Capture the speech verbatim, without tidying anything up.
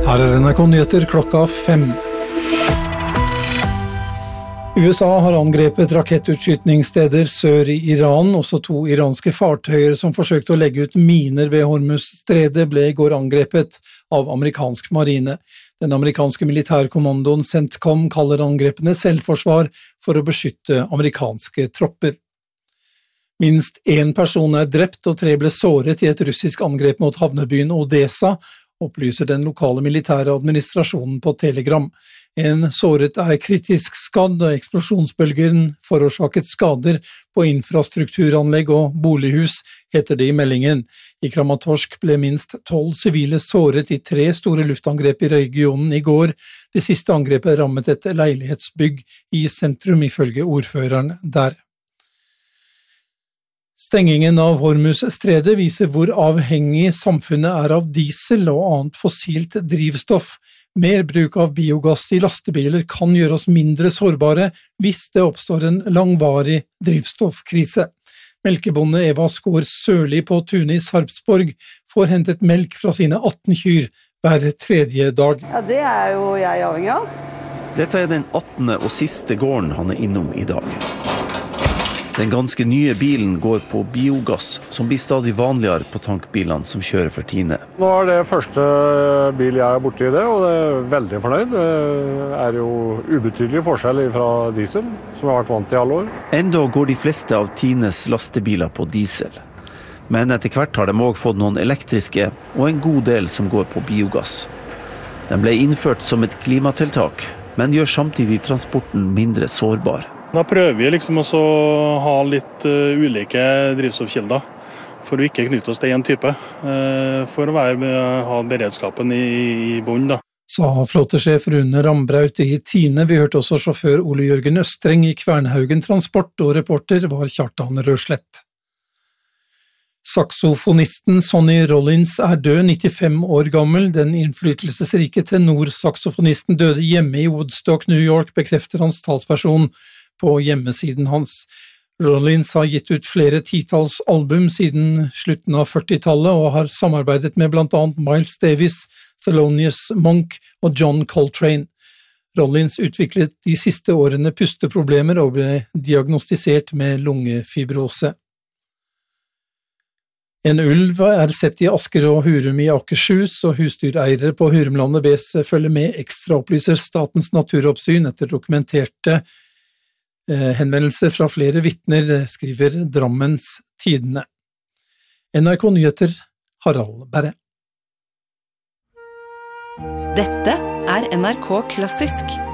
Her er N R K Nyheter klokka fem. U S A har angrepet rakettutskytningssteder sør i Iran. Også to iranske fartøyer som forsøkte å legge ut miner ved Hormuz-stredet ble i går angrepet av amerikansk marine. Den amerikanske militærkommandoen CENTCOM kaller angrepene selvforsvar for å beskytte amerikanske tropper. Minst én person er drept og tre ble såret i et russisk angrep mot havnebyen Odessa, opplyser den lokale militære administrasjonen på Telegram. En såret er kritisk skadd, og eksplosjonsbølgen forårsaket skader på infrastrukturanlegg og bolighus, heter det i meldingen. I Kramatorsk ble minst tolv sivile såret i tre store luftangrep i regionen i går. Det siste angrepet rammet et leilighetsbygg i sentrum, ifølge ordføreren der. Stengingen av Hormuz-stredet viser hvor avhengig samfunnet er av diesel og annet fossilt drivstoff. Mer bruk av biogass i lastebiler kan gjøre oss mindre sårbare hvis det oppstår en langvarig drivstoffkrise. Melkebonde Eva Skår Sørli på Tunis Sarpsborg får hentet melk fra sine atten kyr hver tredje dag. Ja, det er jo jeg avhengig av. Dette er den attende og siste gården han er innom i dag. Den ganske nye bilen går på biogass, som blir stadig vanligere på tankbilene som kjører for Tine. Nå er det første bil jeg er borte i det, og jeg er veldig fornøyd. Det er jo ubetydelig forskjell fra diesel, som jeg har vært vant til i alle år. Enda går de fleste av Tines lastebiler på diesel. Men etter hvert har de også fått noen elektriske, og en god del som går på biogass. Den ble innført som et klimatiltak, men gjør samtidig transporten mindre sårbar. Da prøver vi liksom også å ha litt uh, ulike drivstoffkilder for å ikke knytte oss til en type, uh, for å være, ha beredskapen i, i bunn da. Sa flåtesjef Rune Rambraut i Tine. Vi hørte også sjåfør Ole Jørgen Østreng i Kvernhaugen Transport, og reporter var Kjartan Røslett. Saksofonisten Sonny Rollins er død, nittifem år gammel. Den innflytelsesrike tenorsaksofonisten døde hjemme i Woodstock, New York, bekrefter hans talsperson på hjemmesiden hans. Rollins har gitt ut flere titalls album siden slutten av førtitallet og har samarbeidet med blant annet Miles Davis, Thelonious Monk og John Coltrane. Rollins utviklet de siste årene pusteproblemer og ble diagnostisert med lungefibrose. En ulv er sett i Asker og Hurum i Akershus, og husdyreiere på Hurumlandet bes følge med ekstra, opplyser Statens naturoppsyn etter dokumenterte henvendelser fra flere vitner, skriver Drammens Tidende. N R K Nyheter, Harald Berre. Dette er N R K Klassisk.